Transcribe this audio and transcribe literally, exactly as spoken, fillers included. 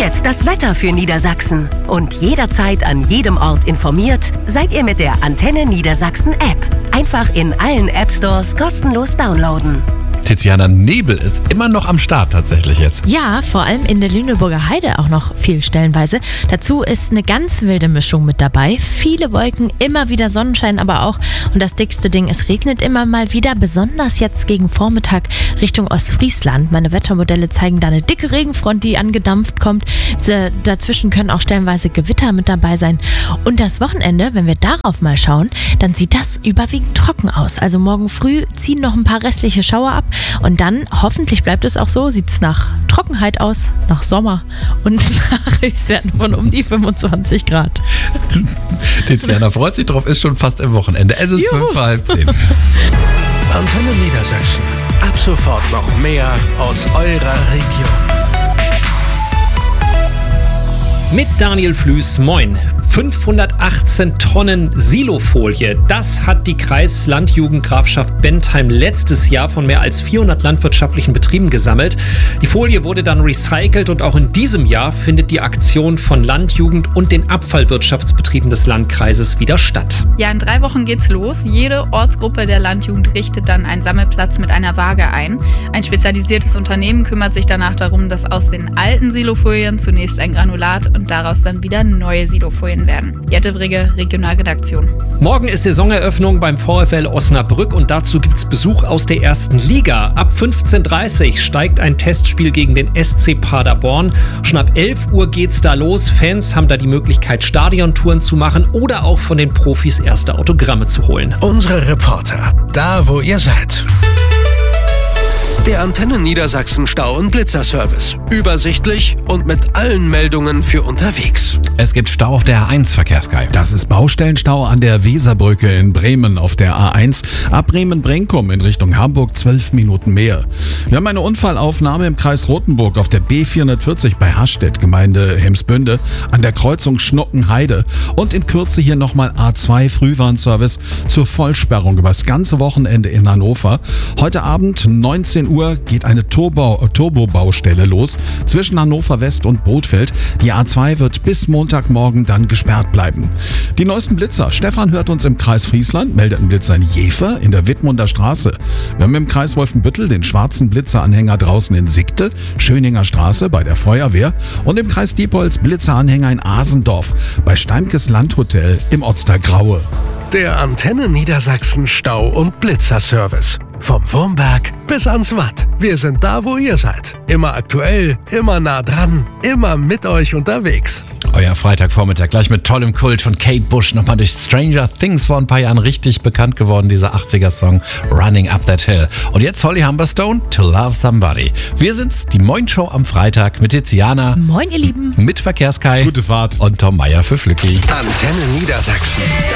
jetzt das Wetter für Niedersachsen. Und jederzeit an jedem Ort informiert seid ihr mit der Antenne Niedersachsen App. Einfach in allen App Stores kostenlos downloaden. Tiziana, Nebel ist immer noch am Start tatsächlich jetzt. Ja, vor allem in der Lüneburger Heide auch noch viel stellenweise. Dazu ist eine ganz wilde Mischung mit dabei. Viele Wolken, immer wieder Sonnenschein aber auch. Und das dickste Ding, es regnet immer mal wieder, besonders jetzt gegen Vormittag Richtung Ostfriesland. Meine Wettermodelle zeigen da eine dicke Regenfront, die angedampft kommt. Dazwischen können auch stellenweise Gewitter mit dabei sein. Und das Wochenende, wenn wir darauf mal schauen, dann sieht das überwiegend trocken aus. Also morgen früh ziehen noch ein paar restliche Schauer ab. Und dann, hoffentlich bleibt es auch so, sieht es nach Trockenheit aus, nach Sommer und nach Höchstwerten von um die fünfundzwanzig Grad. Tiziana freut sich drauf, ist schon fast im Wochenende. Es ist Juhu. fünf vor halb zehn. Antenne Niedersachsen. Ab sofort noch mehr aus eurer Region. Mit Daniel Flüß, moin. fünfhundertachtzehn Tonnen Silofolie, das hat die Kreislandjugendgrafschaft Bentheim letztes Jahr von mehr als vierhundert landwirtschaftlichen Betrieben gesammelt. Die Folie wurde dann recycelt und auch in diesem Jahr findet die Aktion von Landjugend und den Abfallwirtschaftsbetrieben des Landkreises wieder statt. Ja, in drei Wochen geht's los. Jede Ortsgruppe der Landjugend richtet dann einen Sammelplatz mit einer Waage ein. Ein spezialisiertes Unternehmen kümmert sich danach darum, dass aus den alten Silofolien zunächst ein Granulat und daraus dann wieder neue Silofolien werden. Jette Brigge, Regionalredaktion. Morgen ist Saisoneröffnung beim VfL Osnabrück und dazu gibt's Besuch aus der ersten Liga. Ab fünfzehn Uhr dreißig steigt ein Testspiel gegen den S C Paderborn. Schon ab elf Uhr geht's da los. Fans haben da die Möglichkeit, Stadiontouren zu machen oder auch von den Profis erste Autogramme zu holen. Unsere Reporter, da wo ihr seid. Der Antenne Niedersachsen Stau- und Blitzerservice. Übersichtlich und mit allen Meldungen für unterwegs. Es gibt Stau auf der A eins, Verkehrskai. Das ist Baustellenstau an der Weserbrücke in Bremen auf der A eins. Ab Bremen-Brenkum in Richtung Hamburg zwölf Minuten mehr. Wir haben eine Unfallaufnahme im Kreis Rothenburg auf der B vierhundertvierzig bei Hastedt, Gemeinde Hemsbünde, an der Kreuzung Schnuckenheide. Und in Kürze hier nochmal A zwei Frühwarnservice zur Vollsperrung über das ganze Wochenende in Hannover. Heute Abend neunzehn Uhr geht eine Turbo, Turbo-Baustelle los zwischen Hannover West und Bothfeld. Die A zwei wird bis Montagmorgen dann gesperrt bleiben. Die neuesten Blitzer. Stefan hört uns im Kreis Friesland, meldet einen Blitzer in Jever in der Wittmunder Straße. Wir haben im Kreis Wolfenbüttel den schwarzen Blitzeranhänger draußen in Sigte, Schöninger Straße bei der Feuerwehr und im Kreis Diepholz Blitzeranhänger in Asendorf bei Steimkes Landhotel im Ortsteil Graue. Der Antenne Niedersachsen Stau- und Blitzerservice. Vom Wurmberg bis ans Watt. Wir sind da, wo ihr seid. Immer aktuell, immer nah dran, immer mit euch unterwegs. Euer Freitagvormittag gleich mit tollem Kult von Kate Bush. Nochmal durch Stranger Things vor ein paar Jahren richtig bekannt geworden, dieser achtziger-Song Running Up That Hill. Und jetzt Holly Humberstone, To Love Somebody. Wir sind's, die Moin-Show am Freitag mit Tiziana. Moin, ihr Lieben. Mit Verkehrskai. Gute Fahrt. Und Tom Meyer für Flücki. Antenne Niedersachsen.